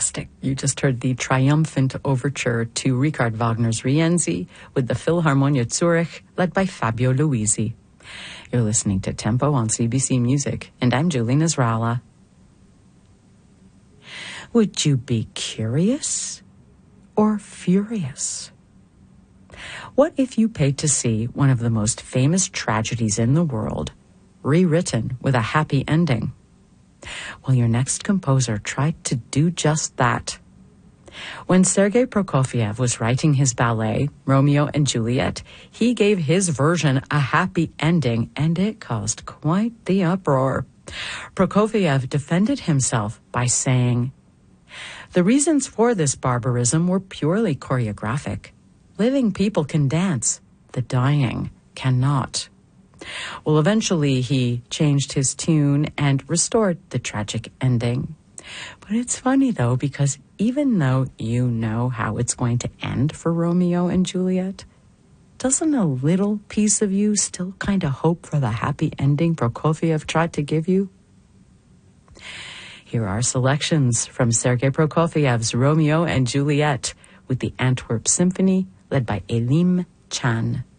fantastic. You just heard the triumphant overture to Richard Wagner's Rienzi with the Philharmonia Zurich, led by Fabio Luisi. You're listening to Tempo on CBC Music, and I'm Julie Nasrallah. Would you be curious or furious? What if you paid to see one of the most famous tragedies in the world rewritten with a happy ending? Well, your next composer tried to do just that. When Sergei Prokofiev was writing his ballet, Romeo and Juliet, he gave his version a happy ending, and it caused quite the uproar. Prokofiev defended himself by saying, "The reasons for this barbarism were purely choreographic. Living people can dance, the dying cannot." Well, eventually he changed his tune and restored the tragic ending. But it's funny, though, because even though you know how it's going to end for Romeo and Juliet, doesn't a little piece of you still kind of hope for the happy ending Prokofiev tried to give you? Here are selections from Sergei Prokofiev's Romeo and Juliet with the Antwerp Symphony, led by Elim Chan.